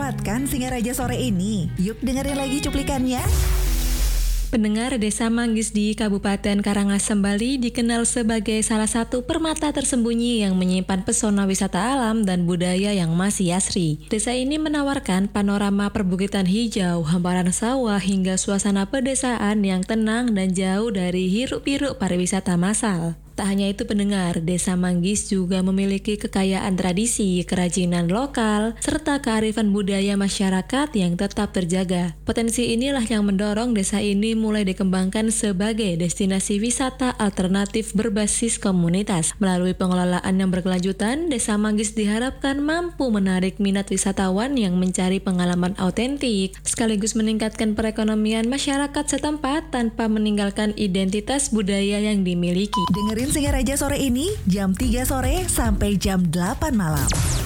banget kan Singaraja sore ini? Yuk dengerin lagi cuplikannya. Pendengar, Desa Manggis di Kabupaten Karangasem, Bali dikenal sebagai salah satu permata tersembunyi yang menyimpan pesona wisata alam dan budaya yang masih asri. Desa ini menawarkan panorama perbukitan hijau, hamparan sawah hingga suasana pedesaan yang tenang dan jauh dari hiruk-pikuk pariwisata massal. Tak hanya itu pendengar, Desa Manggis juga memiliki kekayaan tradisi, kerajinan lokal, serta kearifan budaya masyarakat yang tetap terjaga. Potensi inilah yang mendorong desa ini mulai dikembangkan sebagai destinasi wisata alternatif berbasis komunitas. Melalui pengelolaan yang berkelanjutan, Desa Manggis diharapkan mampu menarik minat wisatawan yang mencari pengalaman autentik, sekaligus meningkatkan perekonomian masyarakat setempat tanpa meninggalkan identitas budaya yang dimiliki. Dengerin Singaraja sore ini jam 3 sore sampai jam 8 malam.